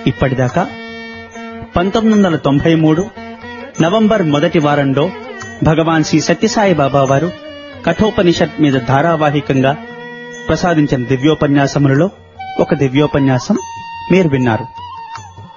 ఇప్పటిదాకా 1993 నవంబర్ మొదటి వారంలో భగవాన్ శ్రీ సత్యసాయి బాబా వారు కఠోపనిషత్ మీద ధారావాహికంగా ప్రసాదించిన దివ్యోపన్యాసములలో ఒక దివ్యోపన్యాసం మీరు విన్నారు.